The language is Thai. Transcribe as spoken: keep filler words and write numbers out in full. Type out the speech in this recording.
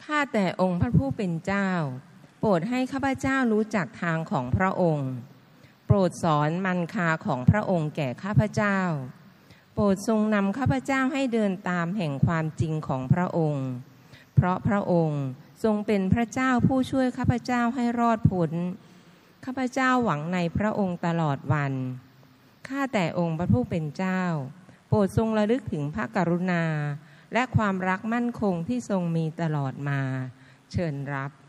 ข้าแต่องค์พระผู้เป็นเจ้าโปรดให้ข้าพเจ้ารู้จักทางของพระองค์โปรดสอนมันคาของพระองค์แก่ข้าพเจ้าโปรดทรงนำข้าพเจ้าให้เดินตามแห่งความจริงของพระองค์เพราะพระองค์ทรงเป็นพระเจ้าผู้ช่วยข้าพเจ้าให้รอดพ้นข้าพเจ้าหวังในพระองค์ตลอดวันข้าแต่องค์พระผู้เป็นเจ้าโปรดทรงระลึกถึงพระกรุณาและความรักมั่นคงที่ทรงมีตลอดมาเชิญรับ